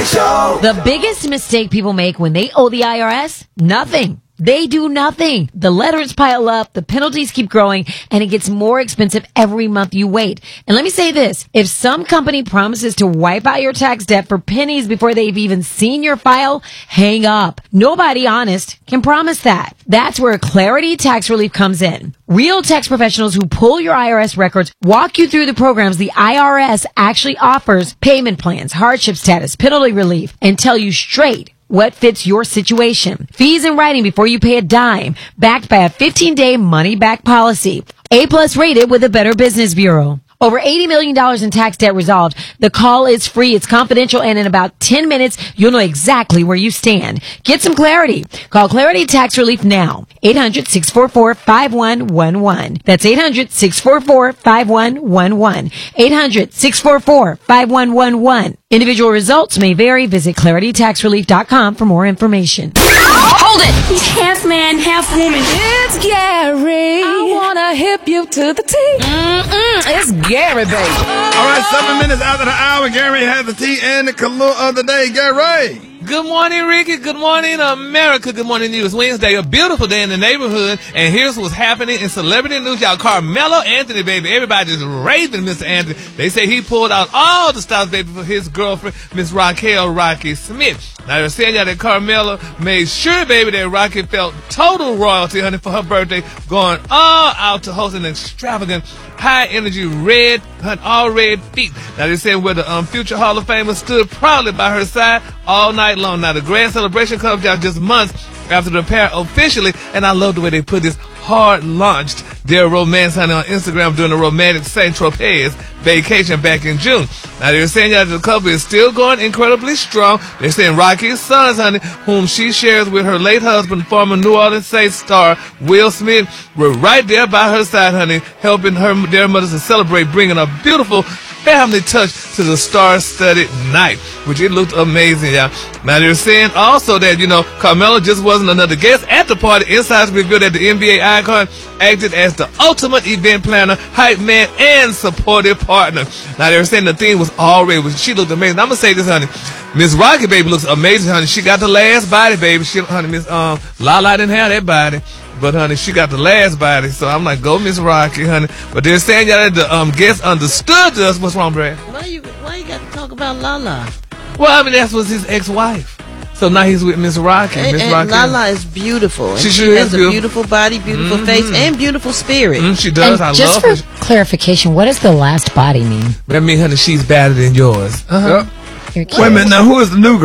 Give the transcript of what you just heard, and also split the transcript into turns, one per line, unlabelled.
The biggest mistake people make when they owe the IRS? Nothing. They do nothing. The letters pile up, the penalties keep growing, and it gets more expensive every month you wait. And let me say this, if some company promises to wipe out your tax debt for pennies before they've even seen your file, hang up. Nobody honest can promise that. That's where Clarity Tax Relief comes in. Real tax professionals who pull your IRS records walk you through the programs the IRS actually offers, payment plans, hardship status, penalty relief, and tell you straight what fits your situation. Fees in writing before you pay a dime, backed by a 15-day money-back policy. A+ rated with the Better Business Bureau. Over $80 million in tax debt resolved. The call is free. It's confidential. And in about 10 minutes, you'll know exactly where you stand. Get some clarity. Call Clarity Tax Relief now. 800-644-5111. That's 800-644-5111. 800-644-5111. Individual results may vary. Visit ClarityTaxRelief.com for more information.
Hold it! He's half man, half woman.
It's Gary. I wanna hip you to the T. It's Gary, baby.
All right, 7 minutes after the hour, Gary has the tea and the color of the day. Gary.
Good morning, Ricky. Good morning, America. Good morning, News Wednesday. A beautiful day in the neighborhood. And here's what's happening in celebrity news. Y'all, Carmelo Anthony, baby. Everybody just raving Mr. Anthony. They say he pulled out all the stops, baby, for his girlfriend, Miss Raquel Rocky Smith. Now, they're saying y'all that Carmelo made sure, baby, that Rocky felt total royalty, honey, for her birthday, going all out to host an extravagant, high-energy red, all red feast. Now, they're saying where the future Hall of Famer stood proudly by her side all night long. Now, the grand celebration comes out just months after the pair officially, and I love the way they put this, hard-launched their romance, honey, on Instagram during a romantic St. Tropez vacation back in June. Now, they're saying that the couple is still going incredibly strong. They're saying Rocky's sons, honey, whom she shares with her late husband, former New Orleans Saints star Will Smith, were right there by her side, honey, helping their mothers to celebrate, bringing a beautiful family touch to the star-studded night, which it looked amazing, y'all. Now, they're saying also that, Carmelo just wasn't another guest at the party. Insiders revealed that the NBA icon acted as the ultimate event planner, hype man, and supportive partner. Now, they're saying the theme was all red. She looked amazing. I'm going to say this, honey. Miss Rocky, baby, looks amazing, honey. She got the last body, baby. Miss Lala didn't have that body. But, honey, she got the last body, so I'm like, go Miss Rocky, honey. But they're saying y'all that the guests understood us. What's wrong, Brad?
Why you got to talk about Lala?
Well, I mean, that was his ex-wife. So now he's with Miss Rocky.
And Lala is beautiful.
She
has a beautiful body, beautiful face, and beautiful spirit.
She does.
And
I
just
love
for clarification, what does the last body mean?
That means, honey, she's better than yours.
Wait a minute, now who is the new girl?